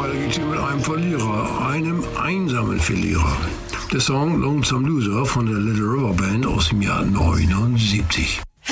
weiter geht's hier mit einem Verlierer, einem einsamen Verlierer. Der Song Lonesome Loser von der Little River Band aus dem Jahr 79.